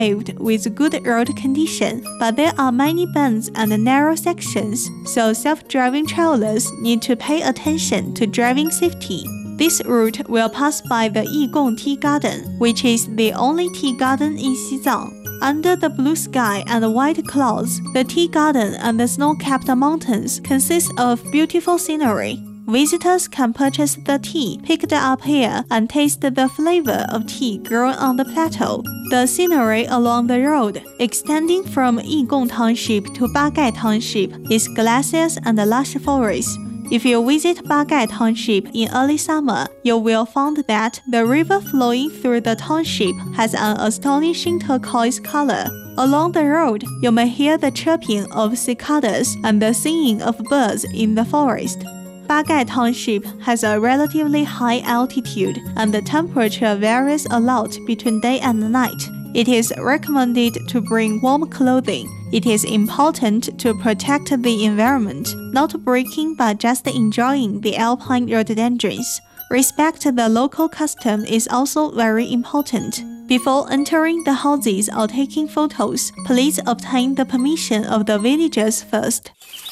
paved with good road condition, but there are many bends and narrow sections, so self-driving travelers need to pay attention to driving safety. This route will pass by the Yigong Tea Garden, which is the only tea garden in Xizang. Under the blue sky and white clouds, the tea garden and the snow-capped mountains consist of beautiful scenery. Visitors can purchase the tea picked up here and taste the flavor of tea grown on the plateau. The scenery along the road, extending from Yigong Township to Bagai Township, is glaciers and lush forests. If you visit Bagai Township in early summer, you will find that the river flowing through the township has an astonishing turquoise color. Along the road, you may hear the chirping of cicadas and the singing of birds in the forest. Bagai Township has a relatively high altitude, and the temperature varies a lot between day and night. It is recommended to bring warm clothing. It is important to protect the environment, not breaking but just enjoying the alpine rhododendrons. Respect the local custom is also very important. Before entering the houses or taking photos, please obtain the permission of the villagers first.